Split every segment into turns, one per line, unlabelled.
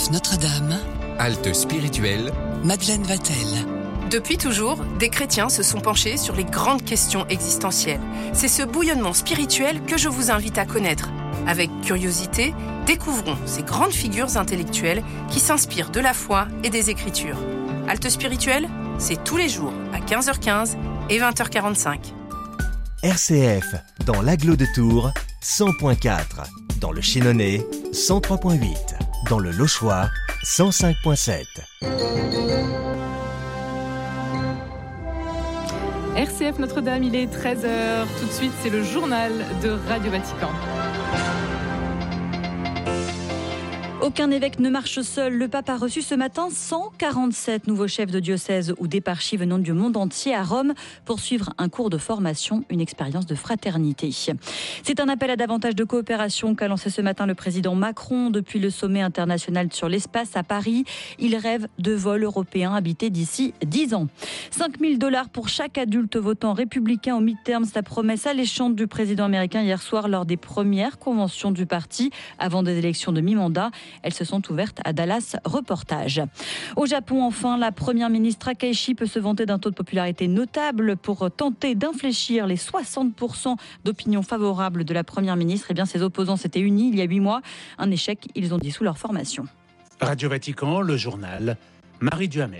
RCF Notre-Dame.
Halte spirituelle.
Madeleine Vatel.
Depuis toujours, des chrétiens se sont penchés sur les grandes questions existentielles. C'est ce bouillonnement spirituel que je vous invite à connaître. Avec curiosité, découvrons ces grandes figures intellectuelles qui s'inspirent de la foi et des Écritures. Halte spirituelle, c'est tous les jours à 15h15 et 20h45.
RCF, dans l'Agglo de Tours, 100.4. Dans le Chénonais, 103.8. Dans le Lochois, 105.7.
RCF Notre-Dame, il est 13h. Tout de suite, c'est le journal de Radio Vatican.
Aucun évêque ne marche seul. Le pape a reçu ce matin 147 nouveaux chefs de diocèse ou d'éparchie venant du monde entier à Rome pour suivre un cours de formation, une expérience de fraternité. C'est un appel à davantage de coopération qu'a lancé ce matin le président Macron depuis le sommet international sur l'espace à Paris. Il rêve de vols européens habités d'ici 10 ans. $5 000 pour chaque adulte votant républicain au midterm, c'est la promesse alléchante du président américain hier soir lors des premières conventions du parti avant des élections de mi-mandat. Elles se sont ouvertes à Dallas. Reportage. Au Japon, enfin, la première ministre Takaichi peut se vanter d'un taux de popularité notable pour tenter d'infléchir les 60% d'opinion favorable de la première ministre. Eh bien, ses opposants s'étaient unis il y a 8 mois. Un échec, ils ont dissous leur formation.
Radio Vatican, le journal, Marie Duhamel.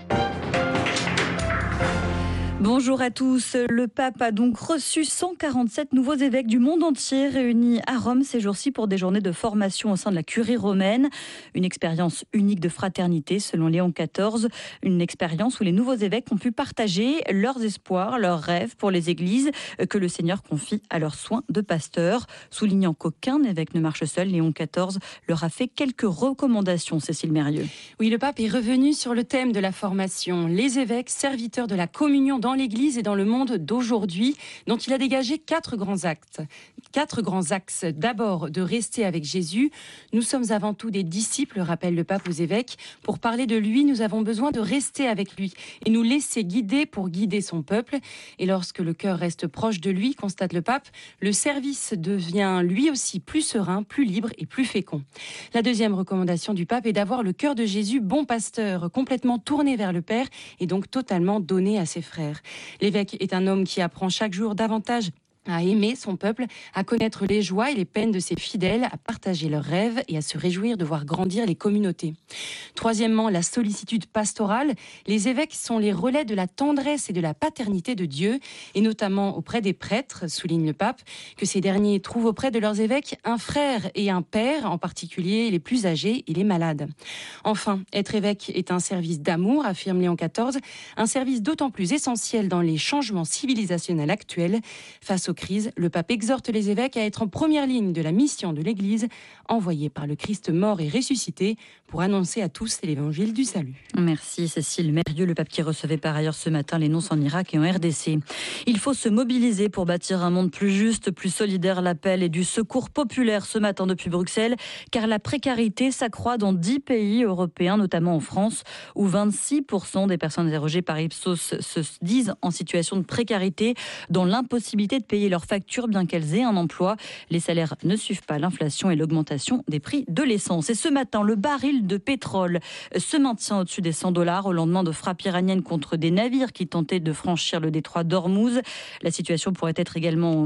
Bonjour à tous. Le pape a donc reçu 147 nouveaux évêques du monde entier réunis à Rome ces jours-ci pour des journées de formation au sein de la curie romaine. Une expérience unique de fraternité selon Léon XIV. Une expérience où les nouveaux évêques ont pu partager leurs espoirs, leurs rêves pour les églises que le Seigneur confie à leurs soins de pasteurs. Soulignant qu'aucun évêque ne marche seul, Léon XIV leur a fait quelques recommandations, Cécile Mérieux.
Oui, le pape est revenu sur le thème de la formation. Les évêques, serviteurs de la communion dans l'Église et dans le monde d'aujourd'hui, dont il a dégagé 4 grands axes. 4 grands axes. D'abord, de rester avec Jésus. Nous sommes avant tout des disciples, rappelle le pape aux évêques. Pour parler de lui, nous avons besoin de rester avec lui et nous laisser guider pour guider son peuple. Et lorsque le cœur reste proche de lui, constate le pape, le service devient lui aussi plus serein, plus libre et plus fécond. La deuxième recommandation du pape est d'avoir le cœur de Jésus, bon pasteur, complètement tourné vers le Père et donc totalement donné à ses frères. L'évêque est un homme qui apprend chaque jour davantage à aimer son peuple, à connaître les joies et les peines de ses fidèles, à partager leurs rêves et à se réjouir de voir grandir les communautés. Troisièmement, la sollicitude pastorale. Les évêques sont les relais de la tendresse et de la paternité de Dieu, et notamment auprès des prêtres, souligne le pape, que ces derniers trouvent auprès de leurs évêques un frère et un père, en particulier les plus âgés et les malades. Enfin, être évêque est un service d'amour, affirme Léon XIV, un service d'autant plus essentiel dans les changements civilisationnels actuels. Face aux crises, le pape exhorte les évêques à être en première ligne de la mission de l'Église, envoyée par le Christ mort et ressuscité, pour annoncer à tous l'évangile du salut.
Merci Cécile Mérieux, le pape qui recevait par ailleurs ce matin les nonces en Irak et en RDC. Il faut se mobiliser pour bâtir un monde plus juste, plus solidaire. L'appel est du secours populaire ce matin depuis Bruxelles, car la précarité s'accroît dans 10 pays européens, notamment en France, où 26% des personnes interrogées par Ipsos se disent en situation de précarité, dans l'impossibilité de payer leurs factures bien qu'elles aient un emploi. Les salaires ne suivent pas l'inflation et l'augmentation des prix de l'essence. Et ce matin, le baril de pétrole se maintient au-dessus des $100 au lendemain de frappes iraniennes contre des navires qui tentaient de franchir le détroit d'Ormuz. La situation pourrait être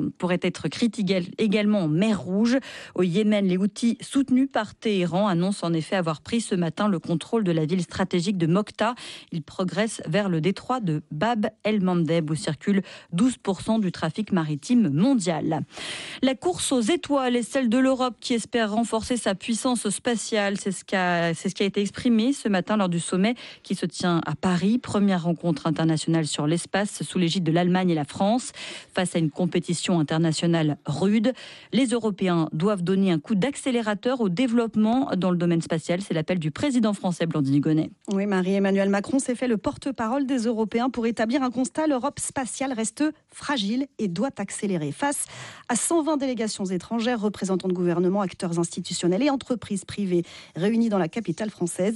critique également en mer Rouge. Au Yémen, les Houthis soutenus par Téhéran annoncent en effet avoir pris ce matin le contrôle de la ville stratégique de Mokhta. Ils progressent vers le détroit de Bab el-Mandeb où circule 12% du trafic maritime mondial. La course aux étoiles est celle de l'Europe qui espère renforcer sa puissance spatiale. C'est ce qui a été exprimé ce matin lors du sommet qui se tient à Paris. Première rencontre internationale sur l'espace sous l'égide de l'Allemagne et la France. Face à une compétition internationale rude, les Européens doivent donner un coup d'accélérateur au développement dans le domaine spatial. C'est l'appel du président français Blandine Gonnet.
Oui, Emmanuel Macron s'est fait le porte-parole des Européens pour établir un constat. L'Europe spatiale reste fragile et doit accélérer. Face à 120 délégations étrangères, représentants de gouvernements, acteurs institutionnels et entreprises privées réunis dans la capitale française,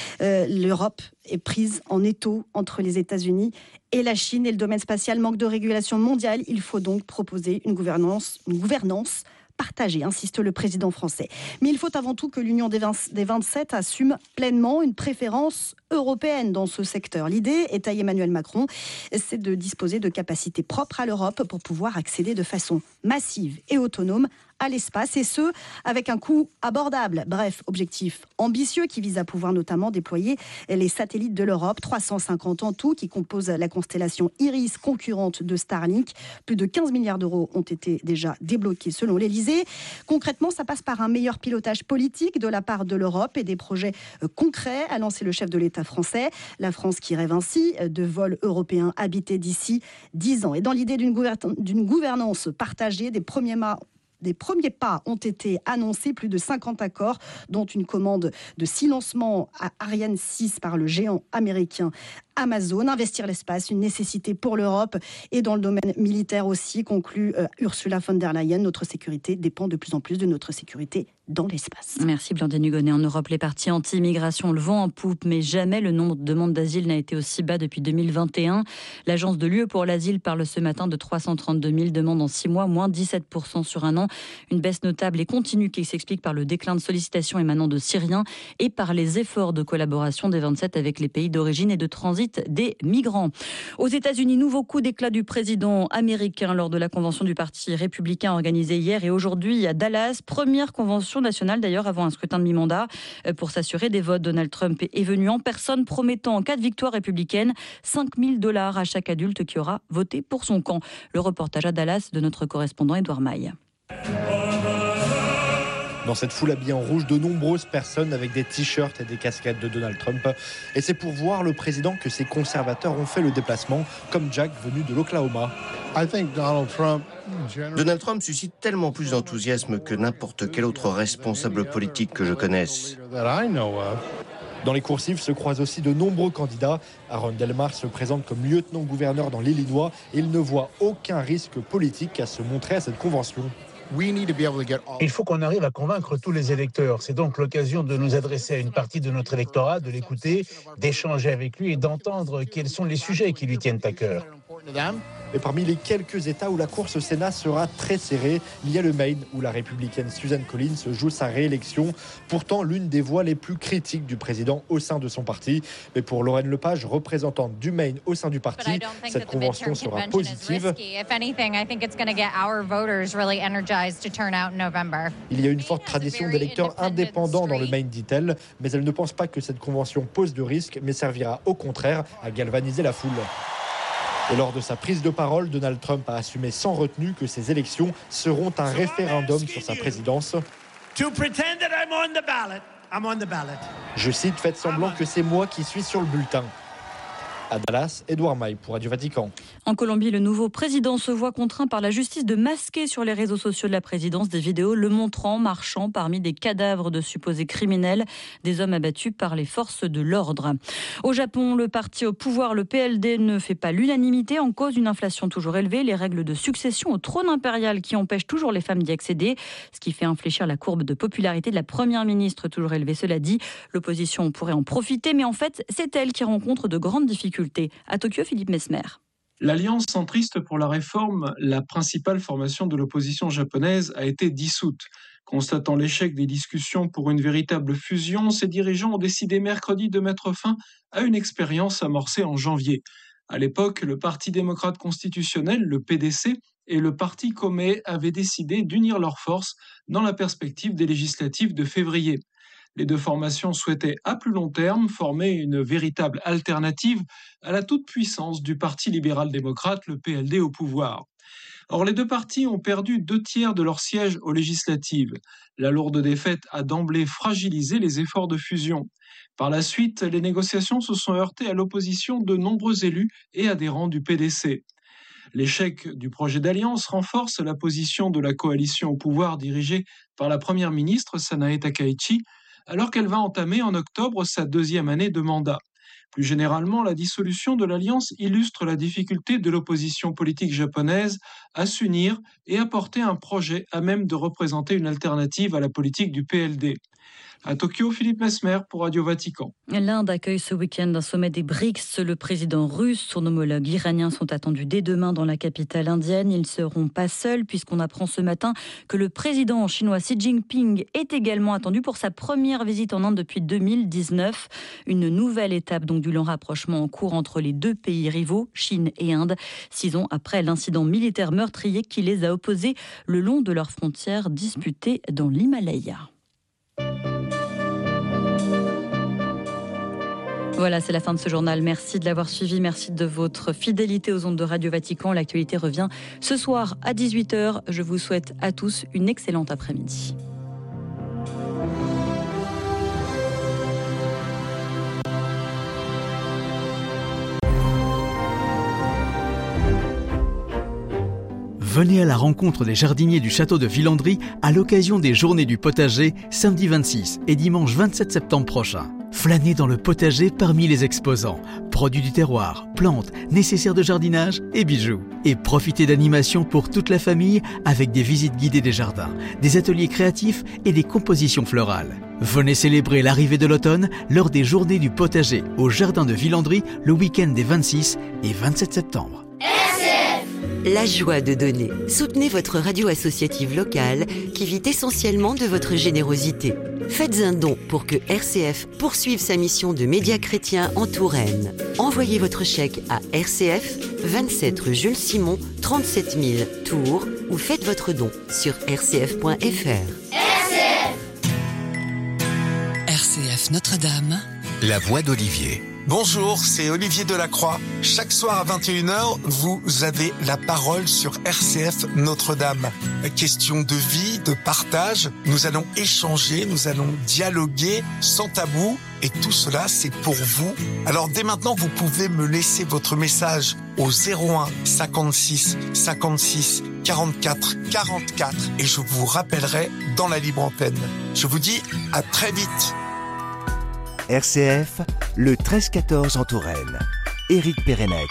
l'Europe est prise en étau entre les États-Unis et la Chine. Et le domaine spatial manque de régulation mondiale. Il faut donc proposer une gouvernance partagée, insiste le président français. Mais il faut avant tout que l'Union des 27 assume pleinement une préférence européenne dans ce secteur. L'idée est à Emmanuel Macron, c'est de disposer de capacités propres à l'Europe pour pouvoir accéder de façon massive et autonome à l'espace, et ce, avec un coût abordable. Bref, objectif ambitieux qui vise à pouvoir notamment déployer les satellites de l'Europe, 350 en tout, qui composent la constellation Iris, concurrente de Starlink. Plus de 15 milliards d'euros ont été déjà débloqués selon l'Elysée. Concrètement, ça passe par un meilleur pilotage politique de la part de l'Europe et des projets concrets, a lancé le chef de l'État français. La France qui rêve ainsi de vols européens habités d'ici 10 ans. Et dans l'idée d'une gouvernance partagée, des premiers pas ont été annoncés, plus de 50 accords, dont une commande de 6 lancements à Ariane 6 par le géant américain Amazon. Investir l'espace, une nécessité pour l'Europe, et dans le domaine militaire aussi, conclut Ursula von der Leyen. Notre sécurité dépend de plus en plus de notre sécurité dans l'espace.
Merci Blandine Hugonnet. En Europe, les partis anti-immigration le vent en poupe, mais jamais le nombre de demandes d'asile n'a été aussi bas depuis 2021. L'agence de l'UE pour l'asile parle ce matin de 332 000 demandes en 6 mois, moins 17% sur un an. Une baisse notable et continue qui s'explique par le déclin de sollicitations émanant de Syriens et par les efforts de collaboration des 27 avec les pays d'origine et de transit des migrants. Aux États-Unis, nouveau coup d'éclat du président américain lors de la convention du Parti républicain organisée hier et aujourd'hui à Dallas. Première convention nationale d'ailleurs avant un scrutin de mi-mandat pour s'assurer des votes. Donald Trump est venu en personne promettant en cas de victoire républicaine $5 000 à chaque adulte qui aura voté pour son camp. Le reportage à Dallas de notre correspondant Édouard Maille.
Dans cette foule habillée en rouge, de nombreuses personnes avec des t-shirts et des casquettes de Donald Trump. Et c'est pour voir le président que ces conservateurs ont fait le déplacement, comme Jack venu de l'Oklahoma.
Donald Trump suscite tellement plus d'enthousiasme que n'importe quel autre responsable politique que je connaisse.
Dans les coursives se croisent aussi de nombreux candidats. Aaron Delmar se présente comme lieutenant-gouverneur dans l'Illinois et il ne voit aucun risque politique à se montrer à cette convention.
Il faut qu'on arrive à convaincre tous les électeurs. C'est donc l'occasion de nous adresser à une partie de notre électorat, de l'écouter, d'échanger avec lui et d'entendre quels sont les sujets qui lui tiennent à cœur.
Et parmi les quelques États où la course au Sénat sera très serrée, il y a le Maine où la républicaine Susan Collins joue sa réélection. Pourtant, l'une des voix les plus critiques du président au sein de son parti. Mais pour Lorraine Lepage, représentante du Maine au sein du parti, cette convention sera positive. Il y a une forte tradition d'électeurs indépendants dans le Maine, dit-elle, mais elle ne pense pas que cette convention pose de risque, mais servira au contraire à galvaniser la foule. Et lors de sa prise de parole, Donald Trump a assumé sans retenue que ces élections seront un référendum sur sa présidence. Je cite, faites semblant que c'est moi qui suis sur le bulletin. À Dallas, Édouard Maille pour Radio Vatican.
En Colombie, le nouveau président se voit contraint par la justice de masquer sur les réseaux sociaux de la présidence des vidéos le montrant marchant parmi des cadavres de supposés criminels, des hommes abattus par les forces de l'ordre. Au Japon, le parti au pouvoir, le PLD, ne fait pas l'unanimité en cause d'une inflation toujours élevée, les règles de succession au trône impérial qui empêchent toujours les femmes d'y accéder, ce qui fait infléchir la courbe de popularité de la première ministre toujours élevée. Cela dit, l'opposition pourrait en profiter, mais en fait, c'est elle qui rencontre de grandes difficultés. À Tokyo, Philippe Mesmer.
L'Alliance centriste pour la réforme, la principale formation de l'opposition japonaise, a été dissoute. Constatant l'échec des discussions pour une véritable fusion, ses dirigeants ont décidé mercredi de mettre fin à une expérience amorcée en janvier. À l'époque, le Parti démocrate constitutionnel, le PDC, et le Parti Kome avaient décidé d'unir leurs forces dans la perspective des législatives de février. Les deux formations souhaitaient à plus long terme former une véritable alternative à la toute-puissance du Parti libéral-démocrate, le PLD, au pouvoir. Or, les deux partis ont perdu 2/3 de leurs sièges aux législatives. La lourde défaite a d'emblée fragilisé les efforts de fusion. Par la suite, les négociations se sont heurtées à l'opposition de nombreux élus et adhérents du PDC. L'échec du projet d'alliance renforce la position de la coalition au pouvoir dirigée par la première ministre Sanae Takaichi, alors qu'elle va entamer en octobre sa 2e année de mandat. Plus généralement, la dissolution de l'Alliance illustre la difficulté de l'opposition politique japonaise à s'unir et à porter un projet à même de représenter une alternative à la politique du PLD. À Tokyo, Philippe Mesmer pour Radio Vatican.
L'Inde accueille ce week-end un sommet des BRICS. Le président russe, son homologue iranien sont attendus dès demain dans la capitale indienne. Ils ne seront pas seuls puisqu'on apprend ce matin que le président chinois Xi Jinping est également attendu pour sa première visite en Inde depuis 2019. Une nouvelle étape donc du lent rapprochement en cours entre les deux pays rivaux, Chine et Inde, 6 ans après l'incident militaire meurtrier qui les a opposés le long de leurs frontières disputées dans l'Himalaya. Voilà, c'est la fin de ce journal. Merci de l'avoir suivi. Merci de votre fidélité aux ondes de Radio Vatican. L'actualité revient ce soir à 18h. Je vous souhaite à tous une excellente après-midi.
Venez à la rencontre des jardiniers du château de Villandry à l'occasion des Journées du potager samedi 26 et dimanche 27 septembre prochain. Flânez dans le potager parmi les exposants, produits du terroir, plantes, nécessaires de jardinage et bijoux. Et profitez d'animations pour toute la famille avec des visites guidées des jardins, des ateliers créatifs et des compositions florales. Venez célébrer l'arrivée de l'automne lors des Journées du potager au jardin de Villandry le week-end des 26 et 27 septembre.
La joie de donner. Soutenez votre radio associative locale qui vit essentiellement de votre générosité. Faites un don pour que RCF poursuive sa mission de média chrétien en Touraine. Envoyez votre chèque à RCF, 27 rue Jules Simon, 37 000 Tours ou faites votre don sur rcf.fr.
RCF Notre-Dame.
La voix d'Olivier. Bonjour, c'est Olivier Delacroix. Chaque soir à 21h, vous avez la parole sur RCF Notre-Dame. Question de vie, de partage. Nous allons échanger, nous allons dialoguer sans tabou. Et tout cela, c'est pour vous. Alors dès maintenant, vous pouvez me laisser votre message au 01 56 56 44 44 et je vous rappellerai dans la libre antenne. Je vous dis à très vite.
RCF, le 13-14 en Touraine. Éric Pérenec.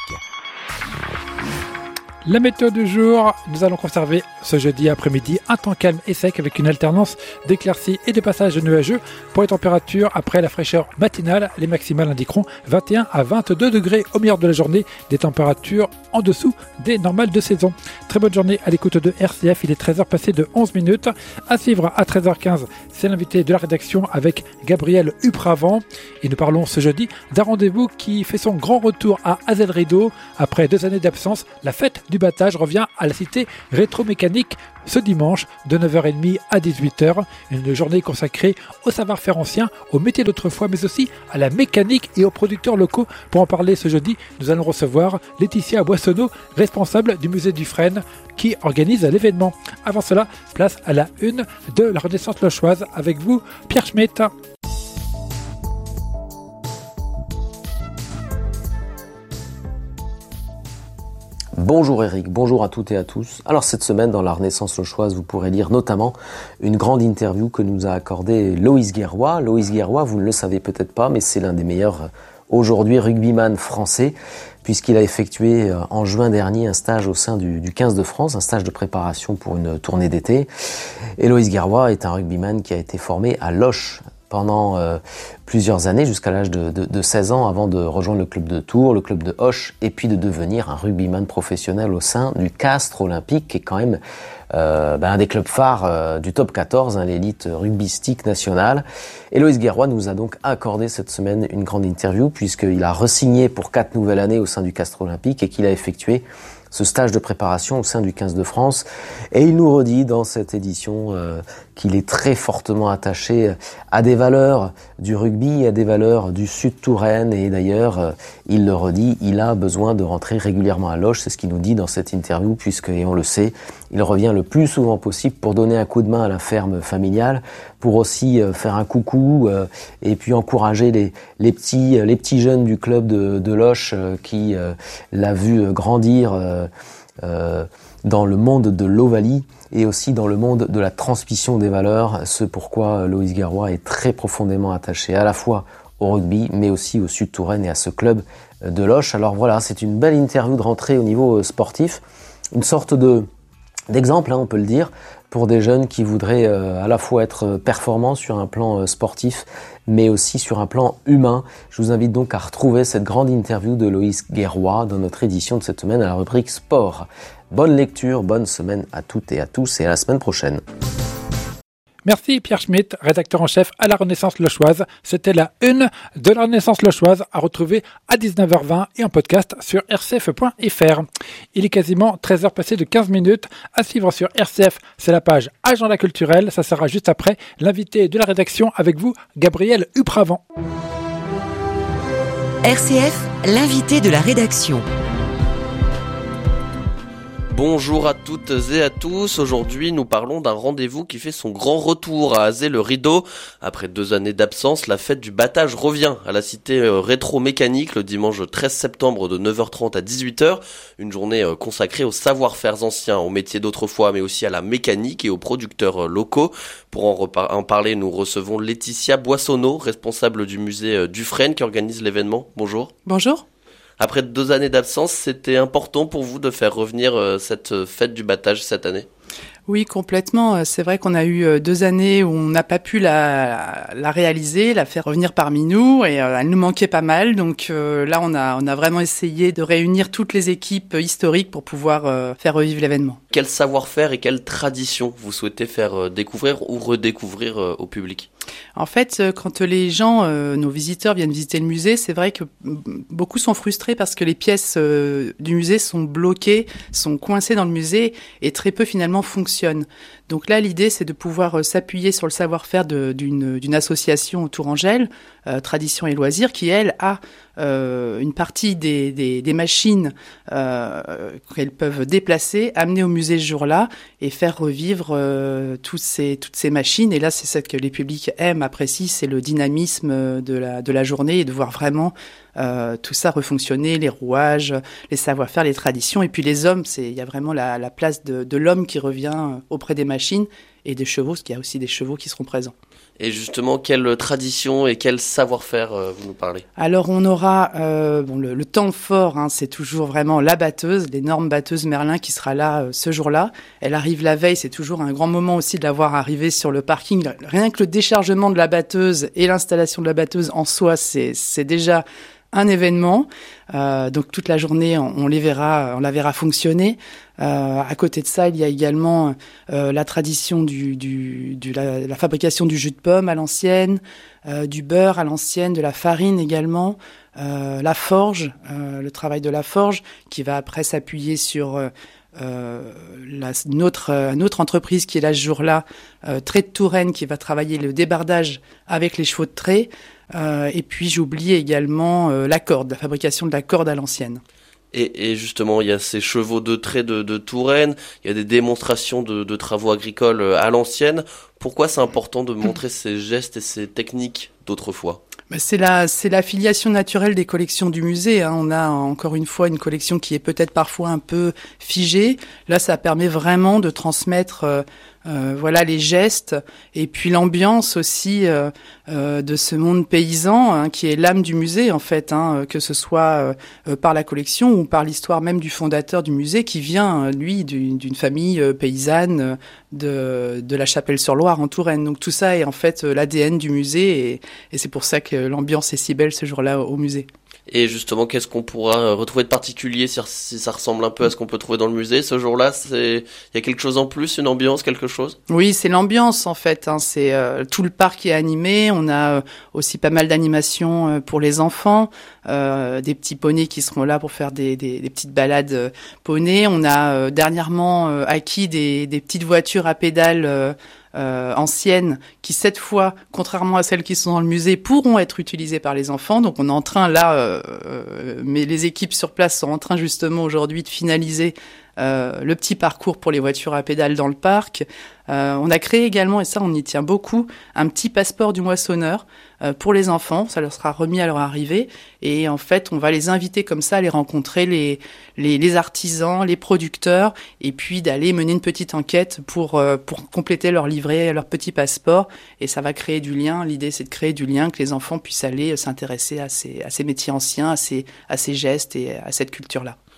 La météo du jour, nous allons conserver ce jeudi après-midi un temps calme et sec avec une alternance d'éclaircies et de passages nuageux. Pour les températures, après la fraîcheur matinale, les maximales indiqueront 21 à 22 degrés au milieu de la journée, des températures en dessous des normales de saison. Très bonne journée à l'écoute de RCF, il est 13h passé de 11 minutes. À suivre à 13h15, c'est l'invité de la rédaction avec Gabriel Upravant. Et nous parlons ce jeudi d'un rendez-vous qui fait son grand retour à Azel-Rideau. Après 2 années d'absence, la fête du battage revient à la cité rétro-mécanique ce dimanche de 9h30 à 18h. Une journée consacrée au savoir-faire ancien, aux métiers d'autrefois, mais aussi à la mécanique et aux producteurs locaux. Pour en parler ce jeudi, nous allons recevoir Laetitia Boissonneau, responsable du musée du Frêne, qui organise l'événement. Avant cela, place à la une de la Renaissance lochoise. Avec vous, Pierre Schmitt.
Bonjour Eric, bonjour à toutes et à tous. Alors cette semaine dans la Renaissance lochoise, vous pourrez lire notamment une grande interview que nous a accordée Loïs Guerroy. Loïs Guerroy, vous ne le savez peut-être pas, mais c'est l'un des meilleurs aujourd'hui rugbyman français, puisqu'il a effectué en juin dernier un stage au sein du 15 de France, un stage de préparation pour une tournée d'été. Et Loïs Guerroy est un rugbyman qui a été formé à Loches pendant plusieurs années, jusqu'à l'âge de 16 ans, avant de rejoindre le club de Tours, le club de Auch, et puis de devenir un rugbyman professionnel au sein du Castres Olympique, qui est quand même un des clubs phares du top 14, l'élite rugbystique nationale. Et Loïs Guerroy nous a donc accordé cette semaine une grande interview, puisqu'il a re-signé pour 4 nouvelles années au sein du Castres Olympique et qu'il a effectué ce stage de préparation au sein du 15 de France. Et il nous redit dans cette édition qu'il est très fortement attaché à des valeurs du rugby, à des valeurs du Sud Touraine. Et d'ailleurs, il le redit, il a besoin de rentrer régulièrement à Loches. C'est ce qu'il nous dit dans cette interview, puisque, et on le sait, il revient le plus souvent possible pour donner un coup de main à la ferme familiale, pour aussi faire un coucou et puis encourager les petits jeunes du club de Loches qui l'a vu grandir dans le monde de l'Ovalie et aussi dans le monde de la transmission des valeurs, ce pourquoi Loïs Guerroy est très profondément attaché à la fois au rugby mais aussi au Sud Touraine et à ce club de Loches. Alors voilà, c'est une belle interview de rentrée au niveau sportif, une sorte d'exemple, on peut le dire, pour des jeunes qui voudraient à la fois être performants sur un plan sportif, mais aussi sur un plan humain. Je vous invite donc à retrouver cette grande interview de Loïs Guerroy dans notre édition de cette semaine à la rubrique Sport. Bonne lecture, bonne semaine à toutes et à tous et à la semaine prochaine.
Merci Pierre Schmitt, rédacteur en chef à la Renaissance Lochoise. C'était la une de la Renaissance Lochoise à retrouver à 19h20 et en podcast sur rcf.fr. Il est quasiment 13h passé de 15 minutes. À suivre sur RCF, c'est la page Agenda culturel. Ça sera juste après l'invité de la rédaction avec vous, Gabriel Upravant.
RCF, l'invité de la rédaction.
Bonjour à toutes et à tous. Aujourd'hui, nous parlons d'un rendez-vous qui fait son grand retour à Azay-le-Rideau. Après 2 années d'absence, la fête du battage revient à la cité rétro-mécanique le dimanche 13 septembre de 9h30 à 18h. Une journée consacrée aux savoir-faire anciens, aux métiers d'autrefois, mais aussi à la mécanique et aux producteurs locaux. Pour en parler, nous recevons Laetitia Boissonneau, responsable du musée Dufresne qui organise l'événement. Bonjour.
Bonjour.
Après 2 années d'absence, c'était important pour vous de faire revenir cette fête du battage cette année ?
Oui, complètement. C'est vrai qu'on a eu 2 années où on n'a pas pu la réaliser, la faire revenir parmi nous, et elle nous manquait pas mal. Donc là, on a vraiment essayé de réunir toutes les équipes historiques pour pouvoir faire revivre l'événement.
Quel savoir-faire et quelle tradition vous souhaitez faire découvrir ou redécouvrir au public ?
En fait, quand les gens, nos visiteurs viennent visiter le musée, c'est vrai que beaucoup sont frustrés parce que les pièces du musée sont bloquées, sont coincées dans le musée et très peu finalement fonctionnent. Donc là, l'idée, c'est de pouvoir s'appuyer sur le savoir-faire d'une association Tourangelle, Tradition et Loisirs, qui, elle, a une partie des machines qu'elles peuvent déplacer, amener au musée ce jour-là et faire revivre toutes ces machines. Et là, c'est ça que les publics aiment, apprécient, c'est le dynamisme de la journée et de voir vraiment tout ça refonctionner, les rouages, les savoir-faire, les traditions. Et puis les hommes, il y a vraiment la place de l'homme qui revient auprès des machines et des chevaux, parce qu'il y a aussi des chevaux qui seront présents.
Et justement, quelle tradition et quel savoir-faire vous nous parlez ?
Alors on aura le temps fort, c'est toujours vraiment la batteuse, l'énorme batteuse Merlin qui sera là ce jour-là. Elle arrive la veille, c'est toujours un grand moment aussi de la voir arriver sur le parking. Rien que le déchargement de la batteuse et l'installation de la batteuse en soi, c'est déjà un événement. Donc toute la journée, on la verra fonctionner. À côté de ça, il y a également la tradition la fabrication du jus de pomme à l'ancienne, du beurre à l'ancienne, de la farine également, la forge, le travail de la forge qui va après s'appuyer sur une autre entreprise qui est là ce jour-là, Trait de Touraine, qui va travailler le débardage avec les chevaux de trait. Et puis j'oublie également la fabrication de la corde à l'ancienne.
Et justement, il y a ces chevaux de trait de Touraine, il y a des démonstrations de travaux agricoles à l'ancienne. Pourquoi c'est important de montrer ces gestes et ces techniques d'autrefois ?
C'est la filiation naturelle des collections du musée. On a encore une fois une collection qui est peut-être parfois un peu figée. Là, ça permet vraiment de transmettre les gestes et puis l'ambiance aussi de ce monde paysan qui est l'âme du musée en fait, que ce soit par la collection ou par l'histoire même du fondateur du musée qui vient lui d'une famille paysanne de la Chapelle-sur-Loire en Touraine. Donc tout ça est en fait l'ADN du musée et c'est pour ça que l'ambiance est si belle ce jour-là au musée.
Et justement, qu'est-ce qu'on pourra retrouver de particulier si ça ressemble un peu à ce qu'on peut trouver dans le musée ce jour-là ? Il y a quelque chose en plus, une ambiance, quelque chose ?
Oui, c'est l'ambiance en fait. C'est tout le parc qui est animé. On a aussi pas mal d'animations pour les enfants, des petits poneys qui seront là pour faire des petites balades poneys. On a dernièrement acquis des petites voitures à pédales anciennes qui cette fois, contrairement à celles qui sont dans le musée, pourront être utilisées par les enfants. Donc on est en train là, mais les équipes sur place sont en train justement aujourd'hui de finaliser le petit parcours pour les voitures à pédales dans le parc. On a créé également, et ça on y tient beaucoup, un petit passeport du moissonneur pour les enfants. Ça leur sera remis à leur arrivée. Et en fait, on va les inviter comme ça à les rencontrer, les artisans, les producteurs, et puis d'aller mener une petite enquête pour compléter leur livret, leur petit passeport. Et ça va créer du lien. L'idée, c'est de créer du lien, que les enfants puissent aller s'intéresser à ces métiers anciens, à ces gestes et à cette culture-là.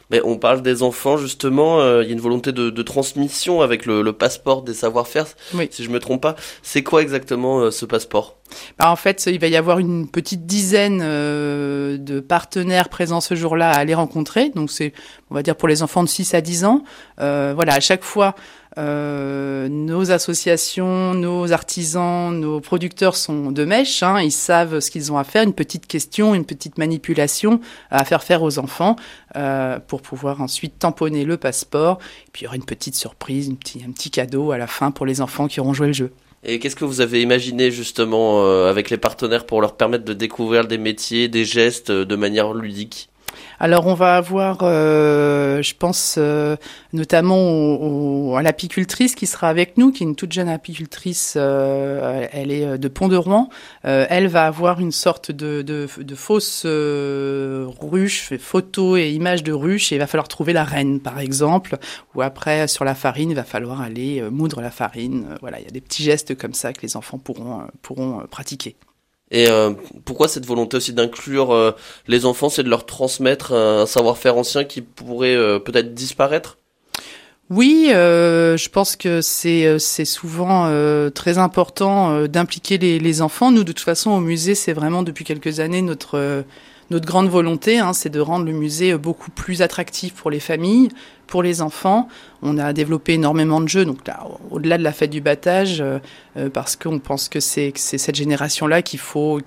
Mais on parle des enfants, justement, il y a une volonté de transmission avec le passeport des savoir-faire, si je me trompe pas. C'est quoi exactement ce passeport ?
En fait, il va y avoir une petite dizaine de partenaires présents ce jour-là à aller rencontrer. Donc c'est, on va dire, pour les enfants de 6 à 10 ans. Voilà, à chaque fois, nos associations, nos artisans, nos producteurs sont de mèche. Ils savent ce qu'ils ont à faire, une petite question, une petite manipulation à faire aux enfants pour pouvoir ensuite tamponner le passeport. Et puis il y aura une petite surprise, un petit cadeau à la fin pour les enfants qui auront joué le jeu.
Et qu'est-ce que vous avez imaginé justement avec les partenaires pour leur permettre de découvrir des métiers, des gestes de manière ludique ?
Alors on va avoir, je pense notamment à l'apicultrice qui sera avec nous, qui est une toute jeune apicultrice, elle est de Pont-de-Rouen. Elle va avoir une sorte de fausse ruche, photos et images de ruche, et il va falloir trouver la reine par exemple, ou après sur la farine, il va falloir aller moudre la farine. Voilà, il y a des petits gestes comme ça que les enfants pourront pratiquer.
Et pourquoi cette volonté aussi d'inclure les enfants, c'est de leur transmettre un savoir-faire ancien qui pourrait peut-être disparaître ?
Oui, je pense que c'est souvent très important d'impliquer les enfants. Nous, de toute façon, au musée, c'est vraiment depuis quelques années notre grande volonté, c'est de rendre le musée beaucoup plus attractif pour les familles, pour les enfants. On a développé énormément de jeux, donc là, au-delà de la fête du battage, parce qu'on pense que c'est cette génération-là qu'il faut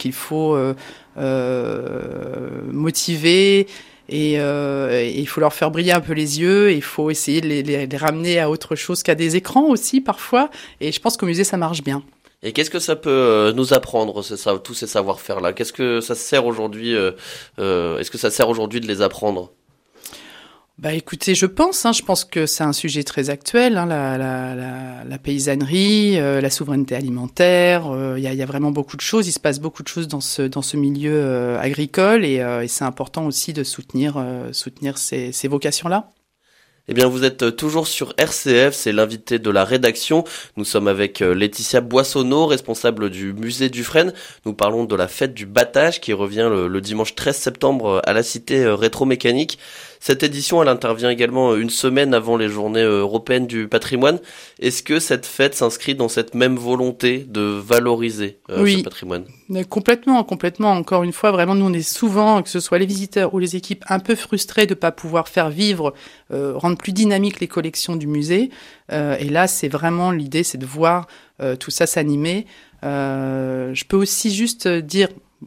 motiver, et il faut leur faire briller un peu les yeux, et il faut essayer de les ramener à autre chose qu'à des écrans aussi parfois, et je pense qu'au musée ça marche bien.
Et qu'est-ce que ça peut nous apprendre, tous ces savoir-faire-là ? Qu'est-ce que ça sert aujourd'hui Est-ce que ça sert aujourd'hui de les apprendre ?
Écoutez, je pense que c'est un sujet très actuel, la paysannerie, la souveraineté alimentaire. Il y a vraiment beaucoup de choses. Il se passe beaucoup de choses dans ce milieu agricole, et c'est important aussi de soutenir ces vocations-là.
Eh bien, vous êtes toujours sur RCF, c'est l'invité de la rédaction. Nous sommes avec Laetitia Boissonneau, responsable du musée Dufresne. Nous parlons de la fête du battage qui revient le dimanche 13 septembre à la cité rétro-mécanique. Cette édition, elle intervient également une semaine avant les journées européennes du patrimoine. Est-ce que cette fête s'inscrit dans cette même volonté de valoriser ce patrimoine ?
Complètement. Encore une fois, vraiment, nous, on est souvent, que ce soit les visiteurs ou les équipes, un peu frustrés de ne pas pouvoir faire vivre, rendre plus dynamique les collections du musée. Et là, c'est vraiment l'idée, c'est de voir tout ça s'animer. Je peux aussi juste dire...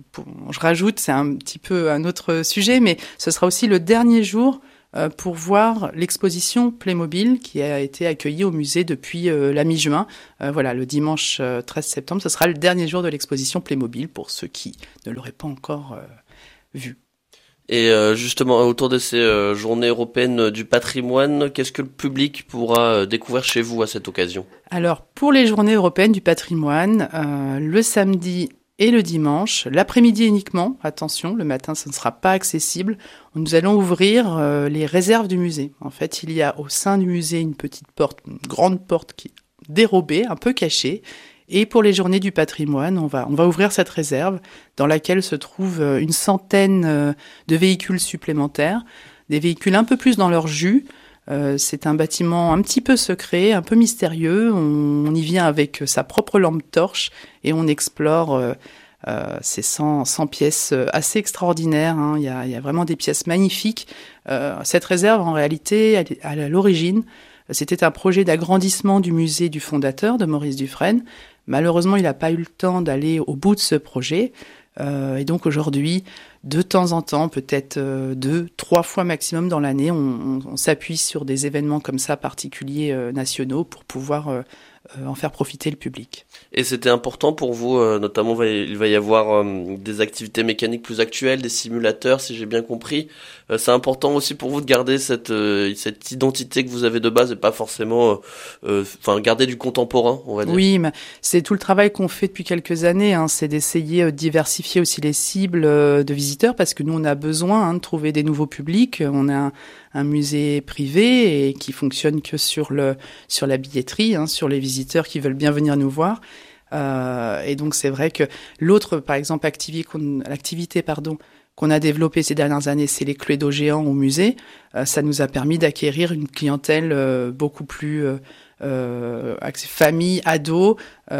Je rajoute, c'est un petit peu un autre sujet, mais ce sera aussi le dernier jour pour voir l'exposition Playmobil qui a été accueillie au musée depuis la mi-juin. Voilà, le dimanche 13 septembre, ce sera le dernier jour de l'exposition Playmobil pour ceux qui ne l'auraient pas encore vu.
Et justement, autour de ces journées européennes du patrimoine, qu'est-ce que le public pourra découvrir chez vous à cette occasion ?
Alors, pour les journées européennes du patrimoine, le samedi et le dimanche, l'après-midi uniquement, attention, le matin ça ne sera pas accessible, nous allons ouvrir les réserves du musée. En fait, il y a au sein du musée une petite porte, une grande porte qui est dérobée, un peu cachée, et pour les journées du patrimoine, on va ouvrir cette réserve dans laquelle se trouve une centaine de véhicules supplémentaires, des véhicules un peu plus dans leur jus. C'est un bâtiment un petit peu secret, un peu mystérieux. On y vient avec sa propre lampe torche et on explore ces 100 pièces assez extraordinaires. Il y a vraiment des pièces magnifiques. Cette réserve, en réalité, à l'origine, c'était un projet d'agrandissement du musée du fondateur, de Maurice Dufresne. Malheureusement, il n'a pas eu le temps d'aller au bout de ce projet. Et donc aujourd'hui, de temps en temps, peut-être 2-3 fois maximum dans l'année, on s'appuie sur des événements comme ça particuliers nationaux pour pouvoir en faire profiter le public.
Et c'était important pour vous, notamment il va y avoir des activités mécaniques plus actuelles, des simulateurs si j'ai bien compris. C'est important aussi pour vous de garder cette identité que vous avez de base et pas forcément garder du contemporain, on va dire.
Oui, mais c'est tout le travail qu'on fait depuis quelques années, c'est d'essayer de diversifier aussi les cibles de visiteurs parce que nous on a besoin de trouver des nouveaux publics. On a un musée privé et qui fonctionne que sur la billetterie, sur les visiteurs qui veulent bien venir nous voir. Et donc c'est vrai que l'autre, par exemple, l'activité qu'on a développé ces dernières années, c'est les Cluedo géants au musée. Ça nous a permis d'acquérir une clientèle beaucoup plus famille, ados,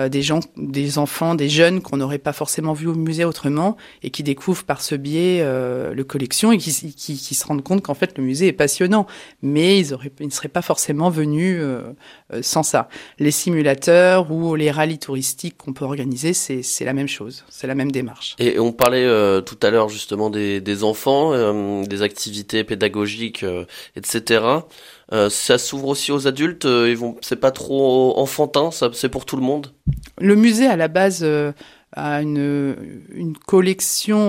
des enfants, des jeunes qu'on n'aurait pas forcément vus au musée autrement et qui découvrent par ce biais le collection et qui se rendent compte qu'en fait le musée est passionnant, mais ils ne seraient pas forcément venus sans ça. Les simulateurs ou les rallyes touristiques qu'on peut organiser, c'est la même chose, c'est la même démarche.
Et on parlait tout à l'heure justement des enfants, des activités pédagogiques, etc. Ça s'ouvre aussi aux adultes, c'est pas trop enfantin, c'est pour tout le monde.
Le musée à la base a une collection,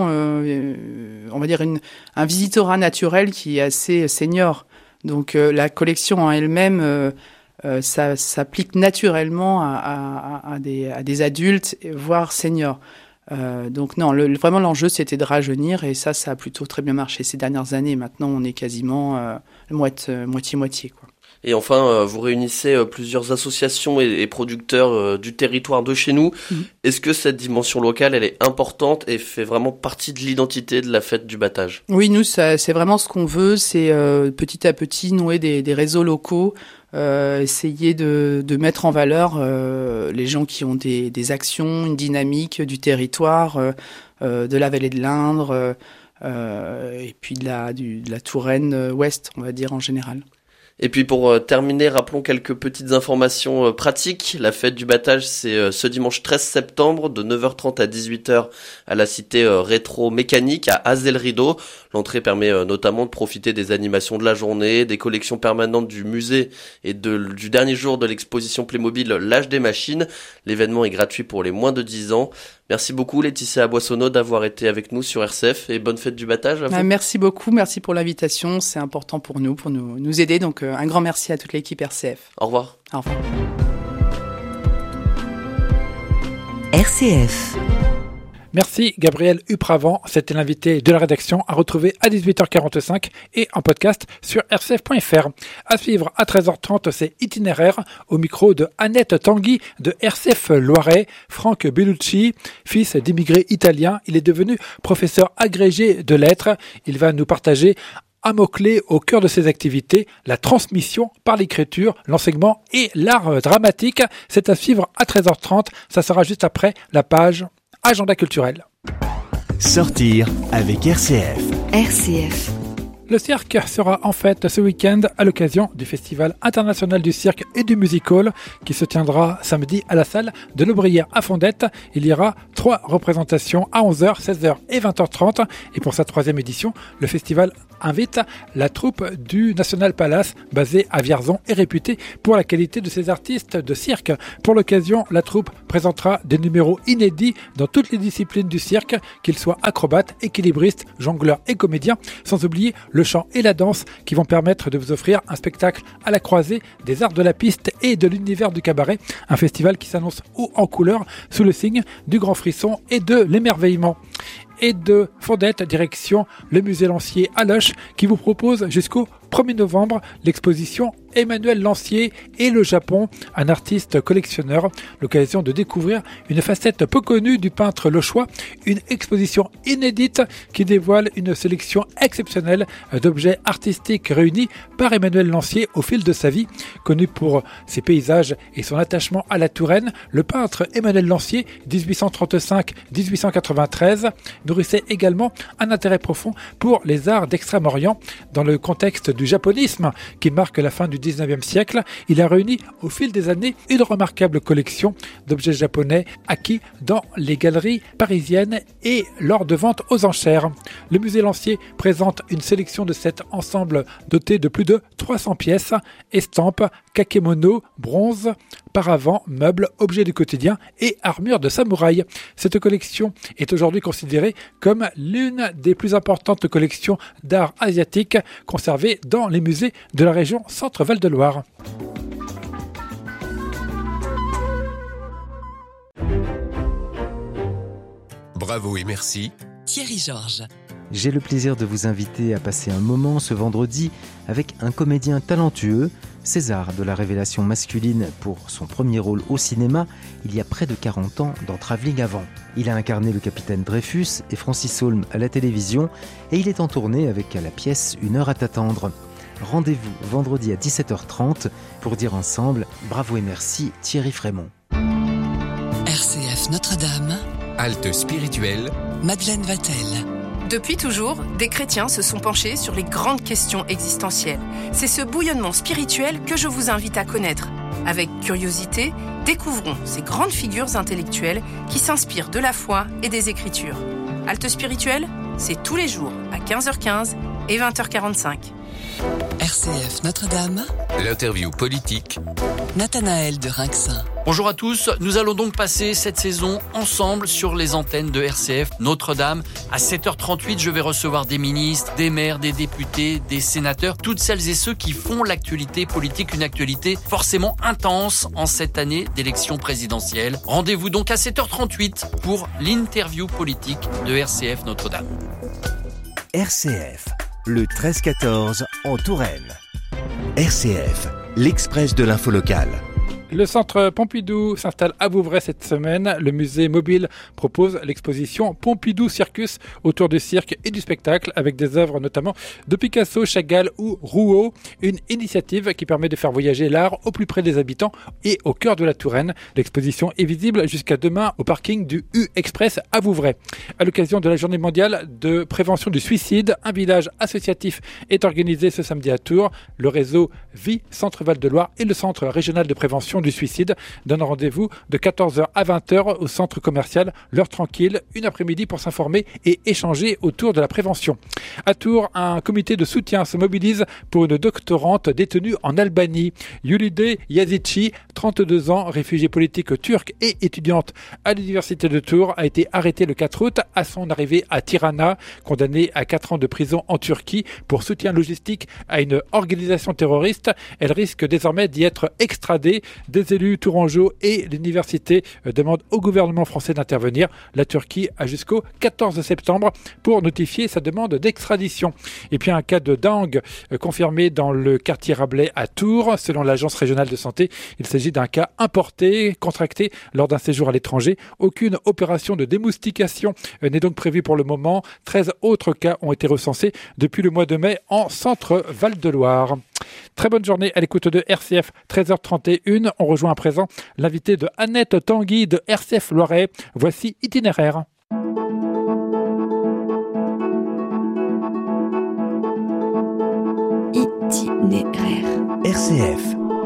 on va dire un visitorat naturel qui est assez senior. Donc la collection en elle-même, ça s'applique naturellement à des adultes, voire seniors. Donc non, vraiment l'enjeu c'était de rajeunir et ça a plutôt très bien marché ces dernières années. Maintenant on est quasiment moitié-moitié, quoi.
Et enfin, vous réunissez plusieurs associations et producteurs du territoire de chez nous. Est-ce que cette dimension locale, elle est importante et fait vraiment partie de l'identité de la fête du battage ?
Oui, nous, c'est vraiment ce qu'on veut, c'est petit à petit nouer des réseaux locaux, essayer de mettre en valeur les gens qui ont des actions, une dynamique du territoire, de la vallée de l'Indre, et puis de la Touraine ouest, on va dire en général.
Et puis pour terminer, rappelons quelques petites informations pratiques. La fête du battage, c'est ce dimanche 13 septembre de 9h30 à 18h à la cité rétro-mécanique à Azel-Rideau. L'entrée permet notamment de profiter des animations de la journée, des collections permanentes du musée et du dernier jour de l'exposition Playmobil L'âge des machines. L'événement est gratuit pour les moins de 10 ans. Merci beaucoup Laetitia Boissonneau d'avoir été avec nous sur RCF et bonne fête du battage à vous.
Merci beaucoup, merci pour l'invitation, c'est important pour nous aider, donc un grand merci à toute l'équipe RCF.
Au revoir.
Au revoir.
RCF.
Merci Gabriel Upravant, c'était l'invité de la rédaction à retrouver à 18h45 et en podcast sur rcf.fr. À suivre à 13h30, c'est Itinéraire au micro de Annette Tanguy de RCF Loiret. Franck Bellucci, fils d'immigrés italiens, il est devenu professeur agrégé de lettres. Il va nous partager un mot-clé au cœur de ses activités, la transmission par l'écriture, l'enseignement et l'art dramatique. C'est à suivre à 13h30, ça sera juste après la page Agenda culturel.
Sortir avec RCF.
RCF.
Le cirque sera en fête ce week-end à l'occasion du Festival international du cirque et du music-hall qui se tiendra samedi à la salle de l'Aubrière à Fondette. Il y aura 3 représentations à 11h, 16h et 20h30. Et pour sa 3e édition, le festival invite la troupe du National Palace basée à Vierzon et réputée pour la qualité de ses artistes de cirque. Pour l'occasion, la troupe présentera des numéros inédits dans toutes les disciplines du cirque, qu'ils soient acrobates, équilibristes, jongleurs et comédiens, sans oublier le chant et la danse qui vont permettre de vous offrir un spectacle à la croisée des arts de la piste et de l'univers du cabaret. Un festival qui s'annonce haut en couleur sous le signe du grand frisson et de l'émerveillement. Et de Fondette, direction le musée Lancier à Loches qui vous propose jusqu'au 1er novembre l'exposition Emmanuel Lancier et le Japon, un artiste collectionneur, l'occasion de découvrir une facette peu connue du peintre lochois, une exposition inédite qui dévoile une sélection exceptionnelle d'objets artistiques réunis par Emmanuel Lancier au fil de sa vie. Connu pour ses paysages et son attachement à la Touraine, le peintre Emmanuel Lancier, 1835-1893, nourrissait également un intérêt profond pour les arts d'Extrême-Orient. Dans le contexte du japonisme qui marque la fin du 19e siècle, il a réuni au fil des années une remarquable collection d'objets japonais acquis dans les galeries parisiennes et lors de ventes aux enchères. Le musée Lancier présente une sélection de cet ensemble doté de plus de 300 pièces, estampes, kakémono, bronze, paravents, meubles, objets du quotidien et armures de samouraï. Cette collection est aujourd'hui considérée comme l'une des plus importantes collections d'art asiatique conservées dans les musées de la région Centre-Val de Loire.
Bravo et merci.
Thierry Georges.
J'ai le plaisir de vous inviter à passer un moment ce vendredi avec un comédien talentueux.
César de la révélation masculine pour son premier rôle au cinéma il y a près de 40 ans dans Travelling Avant. Il a incarné le capitaine Dreyfus et Francis Holm à la télévision et il est en tournée avec à la pièce Une heure à t'attendre. Rendez-vous vendredi à 17h30 pour dire ensemble bravo et merci Thierry Frémont.
RCF Notre-Dame.
Halte spirituelle.
Madeleine Vatel.
Depuis toujours, des chrétiens se sont penchés sur les grandes questions existentielles. C'est ce bouillonnement spirituel que je vous invite à connaître. Avec curiosité, découvrons ces grandes figures intellectuelles qui s'inspirent de la foi et des Écritures. Halte spirituelle, c'est tous les jours à 15h15 et 20h45.
RCF Notre-Dame.
L'interview politique.
Nathanaël de Rinxin.
Bonjour à tous, nous allons donc passer cette saison ensemble sur les antennes de RCF Notre-Dame. À 7h38, je vais recevoir des ministres, des maires, des députés, des sénateurs, toutes celles et ceux qui font l'actualité politique, une actualité forcément intense en cette année d'élection présidentielle. Rendez-vous donc à 7h38 pour l'interview politique de RCF Notre-Dame.
RCF, le 13-14 en Touraine. RCF, l'Express de l'info locale.
Le centre Pompidou s'installe à Vouvray cette semaine. Le musée mobile propose l'exposition Pompidou Circus autour du cirque et du spectacle avec des œuvres notamment de Picasso, Chagall ou Rouault. Une initiative qui permet de faire voyager l'art au plus près des habitants et au cœur de la Touraine. L'exposition est visible jusqu'à demain au parking du U-Express à Vouvray. À l'occasion de la journée mondiale de prévention du suicide, un village associatif est organisé ce samedi à Tours. Le réseau Vie Centre Val de Loire et le Centre régional de prévention du suicide donne rendez-vous de 14h à 20h au centre commercial L'heure tranquille, une après-midi pour s'informer et échanger autour de la prévention. À Tours, un comité de soutien se mobilise pour une doctorante détenue en Albanie. Yulide Yazici, 32 ans, réfugiée politique turque et étudiante à l'université de Tours, a été arrêtée le 4 août à son arrivée à Tirana, condamnée à 4 ans de prison en Turquie pour soutien logistique à une organisation terroriste. Elle risque désormais d'y être extradée. Des élus tourangeaux et l'université demandent au gouvernement français d'intervenir. La Turquie a jusqu'au 14 septembre pour notifier sa demande d'extradition. Et puis un cas de dengue confirmé dans le quartier Rabelais à Tours. Selon l'agence régionale de santé, il s'agit d'un cas importé, contracté lors d'un séjour à l'étranger. Aucune opération de démoustication n'est donc prévue pour le moment. 13 autres cas ont été recensés depuis le mois de mai en centre Val-de-Loire. Très bonne journée à l'écoute de RCF, 13h31. On rejoint à présent l'invité de Annette Tanguy de RCF Loiret. Voici Itinéraire.
Itinéraire.
RCF.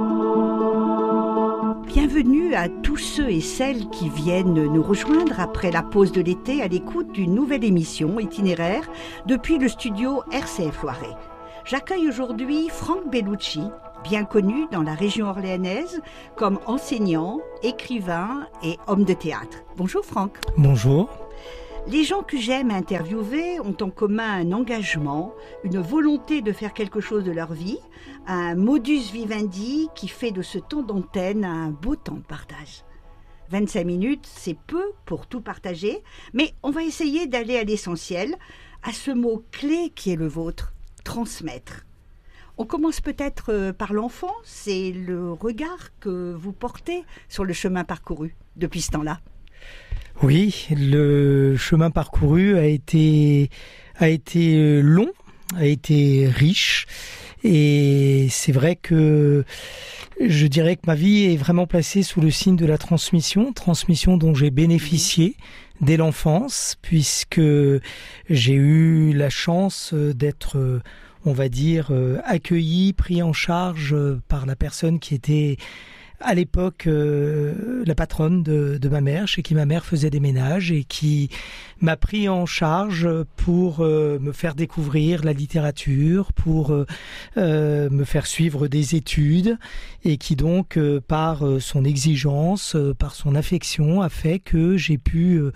Bienvenue à tous ceux et celles qui viennent nous rejoindre après la pause de l'été à l'écoute d'une nouvelle émission Itinéraire depuis le studio RCF Loiret. J'accueille aujourd'hui Franck Bellucci, bien connu dans la région orléanaise comme enseignant, écrivain et homme de théâtre. Bonjour Franck.
Bonjour.
Les gens que j'aime interviewer ont en commun un engagement, une volonté de faire quelque chose de leur vie, un modus vivendi qui fait de ce temps d'antenne un beau temps de partage. 25 minutes, c'est peu pour tout partager, mais on va essayer d'aller à l'essentiel, à ce mot clé qui est le vôtre. Transmettre. On commence peut-être par l'enfant, c'est le regard que vous portez sur le chemin parcouru depuis ce temps-là.
Oui, le chemin parcouru a été long, a été riche et c'est vrai que je dirais que ma vie est vraiment placée sous le signe de la transmission dont j'ai bénéficié dès l'enfance, puisque j'ai eu la chance d'être, on va dire, accueilli, pris en charge par la personne qui était à l'époque la patronne de ma mère, chez qui ma mère faisait des ménages et qui m'a pris en charge pour me faire découvrir la littérature, pour me faire suivre des études et qui donc par son exigence, par son affection a fait que j'ai pu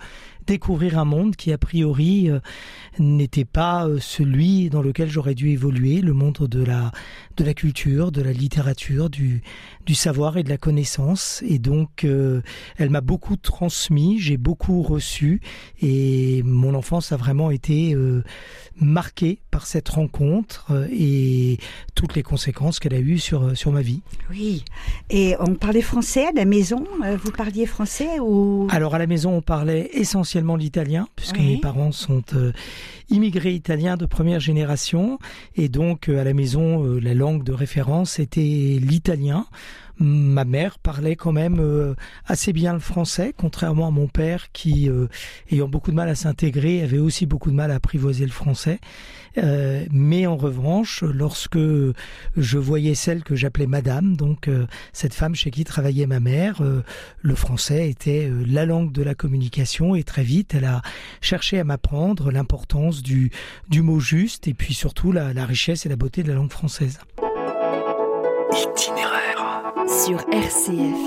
découvrir un monde qui a priori n'était pas celui dans lequel j'aurais dû évoluer, le monde de la culture, de la littérature, du savoir et de la connaissance. Et donc elle m'a beaucoup transmis, j'ai beaucoup reçu, et mon enfance a vraiment été marquée par cette rencontre et toutes les conséquences qu'elle a eues sur ma vie.
Oui, et on parlait français à la maison, vous parliez français ou...
Alors à la maison on parlait essentiellement l'italien, puisque mes parents sont immigrés italiens de première génération, et donc à la maison la langue de référence était l'italien. Ma mère parlait quand même assez bien le français, contrairement à mon père qui, ayant beaucoup de mal à s'intégrer, avait aussi beaucoup de mal à apprivoiser le français. Mais en revanche, lorsque je voyais celle que j'appelais madame, donc cette femme chez qui travaillait ma mère, le français était la langue de la communication, et très vite elle a cherché à m'apprendre l'importance du mot juste, et puis surtout la richesse et la beauté de la langue française.
Itinéraire sur RCF.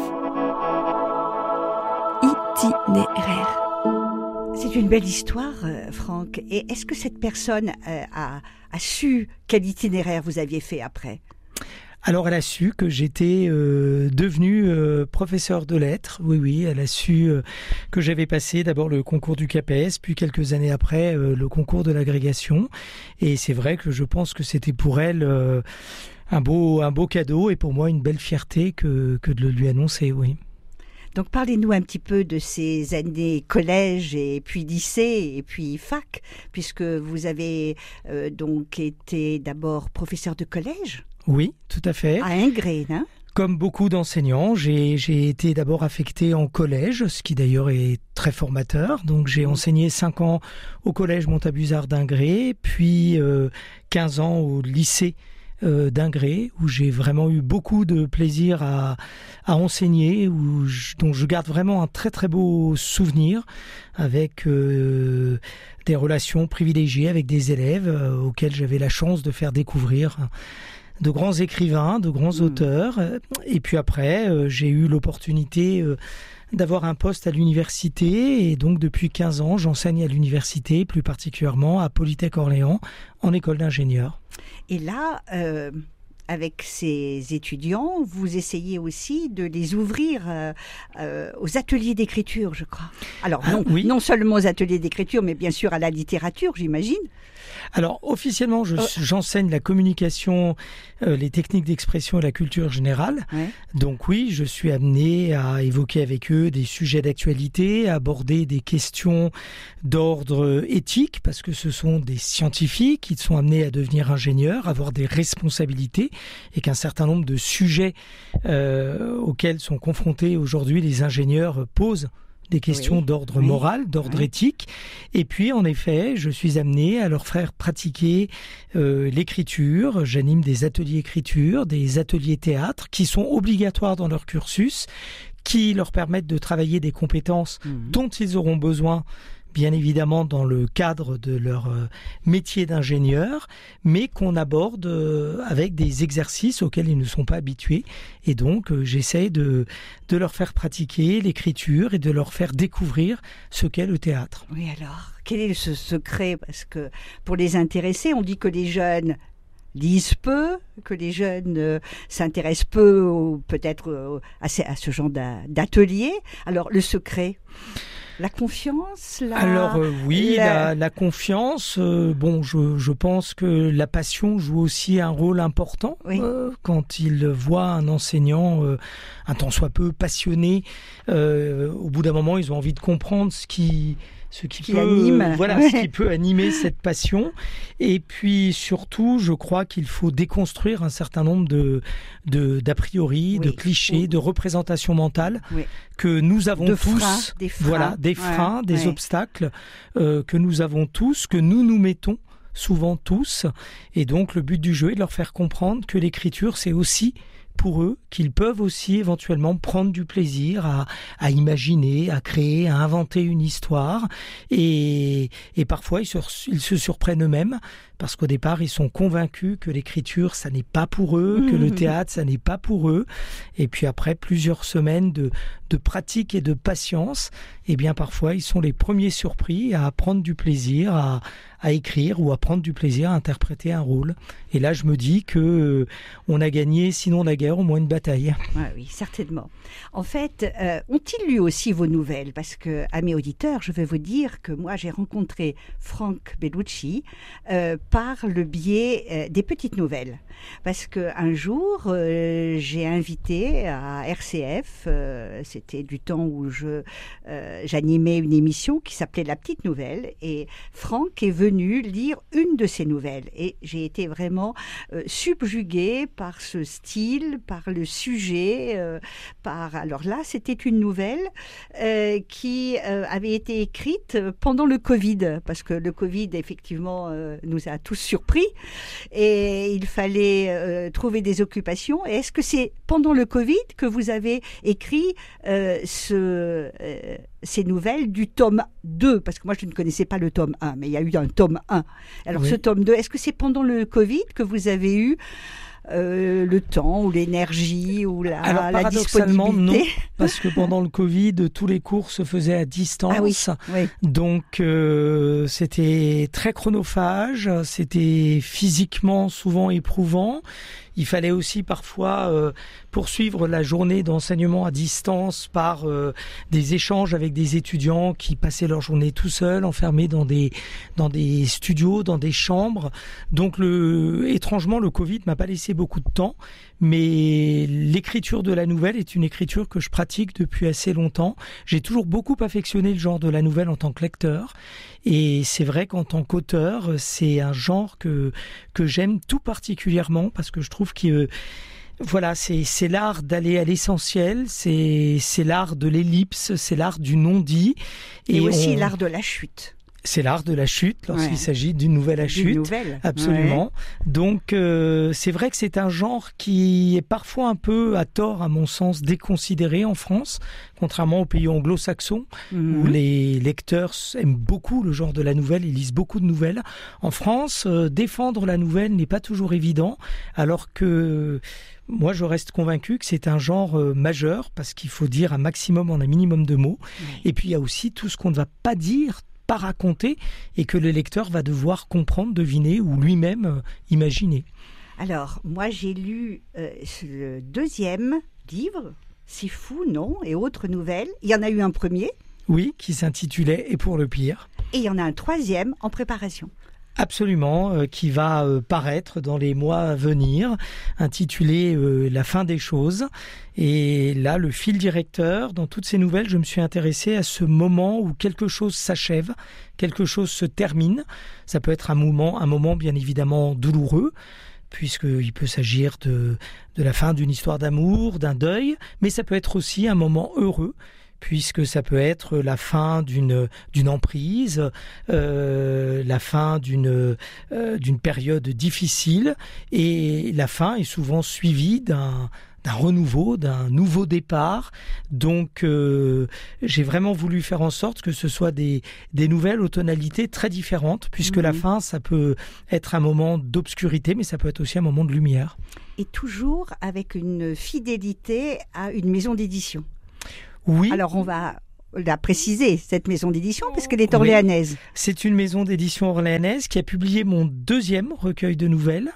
Itinéraire.
C'est une belle histoire, Franck. Et est-ce que cette personne a su quel itinéraire vous aviez fait après ?
Alors elle a su que j'étais devenu professeur de lettres. Oui, elle a su que j'avais passé d'abord le concours du CAPES, puis quelques années après le concours de l'agrégation. Et c'est vrai que je pense que c'était pour elle un beau cadeau, et pour moi une belle fierté que de le lui annoncer, oui.
Donc parlez-nous un petit peu de ces années collège et puis lycée et puis fac, puisque vous avez donc été d'abord professeur de collège.
Oui, tout à fait.
À Ingré, hein ?
Comme beaucoup d'enseignants, j'ai été d'abord affecté en collège, ce qui d'ailleurs est très formateur. Donc j'ai enseigné 5 ans au collège Montabuzard d'Ingré, puis 15 ans au lycée d'Ingré, où j'ai vraiment eu beaucoup de plaisir à enseigner, dont je garde vraiment un très très beau souvenir, avec des relations privilégiées avec des élèves auxquels j'avais la chance de faire découvrir de grands écrivains, de grands auteurs. Et puis après, j'ai eu l'opportunité d'avoir un poste à l'université, et donc depuis 15 ans, j'enseigne à l'université, plus particulièrement à Polytech Orléans, en école d'ingénieur.
Et là, avec ces étudiants, vous essayez aussi de les ouvrir aux ateliers d'écriture, je crois. Alors non seulement aux ateliers d'écriture, mais bien sûr à la littérature, j'imagine.
Alors officiellement, j'enseigne la communication, les techniques d'expression et la culture générale. Ouais. Donc oui, je suis amené à évoquer avec eux des sujets d'actualité, à aborder des questions d'ordre éthique, parce que ce sont des scientifiques qui sont amenés à devenir ingénieurs, avoir des responsabilités, et qu'un certain nombre de sujets auxquels sont confrontés aujourd'hui les ingénieurs posent des questions d'ordre moral, d'ordre éthique. Et puis, en effet, je suis amené à leur faire pratiquer l'écriture. J'anime des ateliers écriture, des ateliers théâtre, qui sont obligatoires dans leur cursus, qui leur permettent de travailler des compétences dont ils auront besoin, bien évidemment dans le cadre de leur métier d'ingénieur, mais qu'on aborde avec des exercices auxquels ils ne sont pas habitués. Et donc, j'essaie de leur faire pratiquer l'écriture et de leur faire découvrir ce qu'est le théâtre.
Oui, alors, quel est ce secret ? Parce que pour les intéressés, on dit que les jeunes lisent peu, que les jeunes s'intéressent peu ou peut-être à ce genre d'atelier. Alors, le secret ? La confiance,
Alors oui, la confiance. Je pense que la passion joue aussi un rôle important. Oui. Quand ils voient un enseignant un tant soit peu passionné, au bout d'un moment, ils ont envie de comprendre ce qui peut animer cette passion. Et puis surtout, je crois qu'il faut déconstruire un certain nombre d'a priori, de clichés, de représentations mentales que nous avons tous. Des freins, des obstacles que nous avons tous, que nous mettons souvent tous. Et donc le but du jeu est de leur faire comprendre que l'écriture, c'est aussi pour eux qu'ils peuvent aussi éventuellement prendre du plaisir à imaginer, à créer, à inventer une histoire. Et parfois, ils se surprennent eux-mêmes parce qu'au départ, ils sont convaincus que l'écriture, ça n'est pas pour eux, que le théâtre, ça n'est pas pour eux. Et puis après plusieurs semaines de pratique et de patience, eh bien parfois, ils sont les premiers surpris à prendre du plaisir à écrire ou à prendre du plaisir à interpréter un rôle. Et là, je me dis que on a gagné, sinon la guerre, au moins une bataille.
Oui, certainement. En fait, ont-ils lu aussi vos nouvelles ? Parce que, à mes auditeurs, je vais vous dire que moi, j'ai rencontré Franck Bellucci par le biais des petites nouvelles. Parce qu'un jour, j'ai invité à RCF, c'était du temps où j'animais une émission qui s'appelait La Petite Nouvelle, et Franck est venu lire une de ses nouvelles. Et j'ai été vraiment subjuguée par ce style, par le sujet, Alors là, c'était une nouvelle qui avait été écrite pendant le Covid, parce que le Covid, effectivement, nous a tous surpris, et il fallait trouver des occupations. Et est-ce que c'est pendant le Covid que vous avez écrit ces nouvelles du tome 2? Parce que moi, je ne connaissais pas le tome 1, mais il y a eu un tome 1. Alors, ce tome 2, est-ce que c'est pendant le Covid que vous avez eu le temps ou l'énergie ou la
paradoxalement,
disponibilité?
Non, parce que pendant le Covid, tous les cours se faisaient à distance. Donc, c'était très chronophage, c'était physiquement souvent éprouvant. Il fallait aussi parfois poursuivre la journée d'enseignement à distance par des échanges avec des étudiants qui passaient leur journée tout seuls, enfermés dans des studios, dans des chambres. Donc étrangement, le Covid m'a pas laissé beaucoup de temps, mais l'écriture de la nouvelle est une écriture que je pratique depuis assez longtemps. J'ai toujours beaucoup affectionné le genre de la nouvelle en tant que lecteur. Et c'est vrai qu'en tant qu'auteur, c'est un genre que j'aime tout particulièrement parce que je trouve que voilà, c'est l'art d'aller à l'essentiel, c'est l'art de l'ellipse, c'est l'art du non-dit.
Et aussi l'art de la chute.
C'est l'art de la chute lorsqu'il s'agit d'une nouvelle à chute. Absolument. Ouais. Donc, c'est vrai que c'est un genre qui est parfois un peu, à tort, à mon sens, déconsidéré en France, contrairement aux pays anglo-saxons, où les lecteurs aiment beaucoup le genre de la nouvelle, ils lisent beaucoup de nouvelles. En France, défendre la nouvelle n'est pas toujours évident, alors que moi, je reste convaincu que c'est un genre majeur, parce qu'il faut dire un maximum en un minimum de mots. Et puis, il y a aussi tout ce qu'on ne va pas dire, pas raconter, et que le lecteur va devoir comprendre, deviner ou lui-même imaginer.
Alors, moi j'ai lu le deuxième livre, C'est fou, non ? Et autres nouvelles. Il y en a eu un premier.
Oui, qui s'intitulait Et pour le pire.
Et il y en a un troisième en préparation.
Absolument, qui va paraître dans les mois à venir, intitulé La fin des choses. Et là, le fil directeur, dans toutes ces nouvelles, je me suis intéressé à ce moment où quelque chose s'achève, quelque chose se termine. Ça peut être un moment bien évidemment douloureux, puisqu'il peut s'agir de la fin d'une histoire d'amour, d'un deuil, mais ça peut être aussi un moment heureux, puisque ça peut être la fin d'une emprise, la fin d'une période difficile, et la fin est souvent suivie d'un renouveau, d'un nouveau départ. Donc j'ai vraiment voulu faire en sorte que ce soit des nouvelles aux tonalités très différentes, puisque la fin, ça peut être un moment d'obscurité, mais ça peut être aussi un moment de lumière.
Et toujours avec une fidélité à une maison d'édition.
Oui.
Alors on va la préciser, cette maison d'édition, parce qu'elle est orléanaise.
Oui. C'est une maison d'édition orléanaise qui a publié mon deuxième recueil de nouvelles.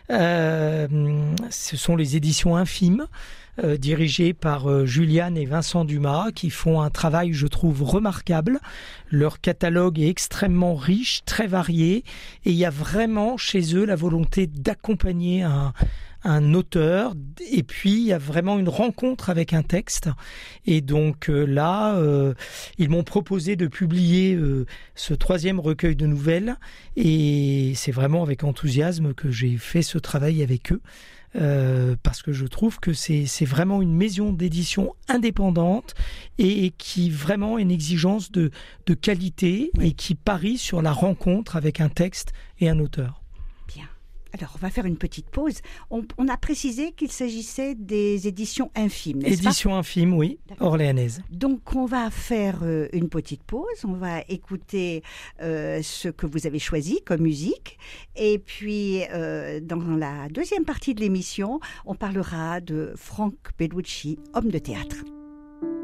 Ce sont les éditions Infimes, dirigées par Juliane et Vincent Dumas, qui font un travail, je trouve, remarquable. Leur catalogue est extrêmement riche, très varié, et il y a vraiment chez eux la volonté d'accompagner un auteur, et puis il y a vraiment une rencontre avec un texte. Et donc là, ils m'ont proposé de publier ce troisième recueil de nouvelles, et c'est vraiment avec enthousiasme que j'ai fait ce travail avec eux, parce que je trouve que c'est vraiment une maison d'édition indépendante et qui vraiment a une exigence de qualité, et qui parie sur la rencontre avec un texte et un auteur.
Alors, on va faire une petite pause. On a précisé qu'il s'agissait des éditions Infimes, n'est-ce pas ?
Éditions Infimes, oui, orléanaise.
Donc, on va faire une petite pause. On va écouter ce que vous avez choisi comme musique. Et puis, dans la deuxième partie de l'émission, on parlera de Franck Bellucci, homme de théâtre.